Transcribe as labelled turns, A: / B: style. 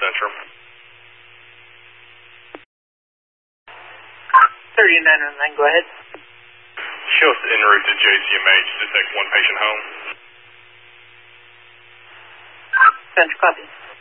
A: Central.
B: 3909, go ahead.
A: Show us en route to JCMH to take one patient home.
B: Central, copy.